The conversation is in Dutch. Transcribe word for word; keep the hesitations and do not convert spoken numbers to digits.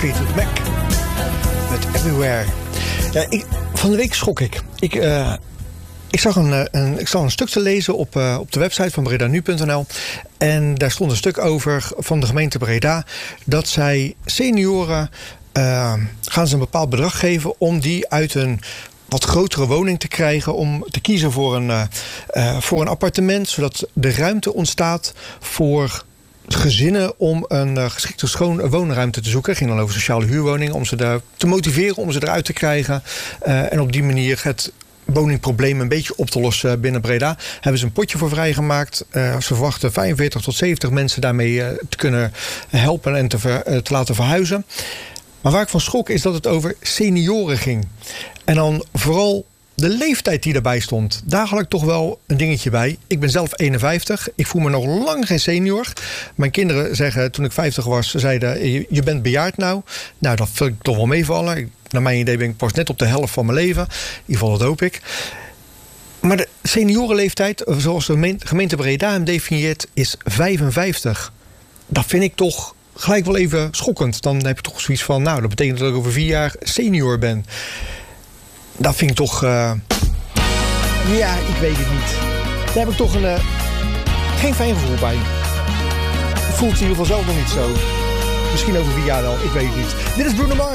Fleetwood Mac met Everywhere. Ja, ik, van de week schrok ik. Ik, uh, ik, zag een, een, ik zag een stuk te lezen op, uh, op de website van breda nu punt n l. En daar stond een stuk over van de gemeente Breda dat zij senioren uh, gaan ze een bepaald bedrag geven om die uit een wat grotere woning te krijgen, om te kiezen voor een, uh, uh, voor een appartement, zodat de ruimte ontstaat voor gezinnen om een uh, geschikte schoon woonruimte te zoeken. Het ging dan over sociale huurwoningen, om ze daar te motiveren, om ze eruit te krijgen. Uh, en op die manier het woningprobleem een beetje op te lossen binnen Breda. Hebben ze een potje voor vrijgemaakt. Uh, ze verwachten vijfenveertig tot zeventig mensen daarmee uh, te kunnen helpen en te, ver, uh, te laten verhuizen. Maar waar ik van schrok is dat het over senioren ging. En dan vooral de leeftijd die erbij stond. Daar had ik toch wel een dingetje bij. Ik ben zelf eenenvijftig. Ik voel me nog lang geen senior. Mijn kinderen zeggen, toen ik vijftig was, zeiden, je, je bent bejaard nou. Nou, dat vind ik toch wel meevallen. Ik, naar mijn idee ben ik pas net op de helft van mijn leven. In ieder geval, dat hoop ik. Maar de seniorenleeftijd, zoals de gemeente Breda hem definieert, is vijfenvijftig. Dat vind ik toch gelijk wel even schokkend. Dan heb je toch zoiets van, nou, dat betekent dat ik over vier jaar senior ben. Dat vind ik toch, uh, ja, ik weet het niet. Daar heb ik toch een, uh, geen fijn gevoel bij. Voelt in ieder geval zelf nog niet zo. Misschien over vier jaar wel, ik weet het niet. Dit is Bruno Mars.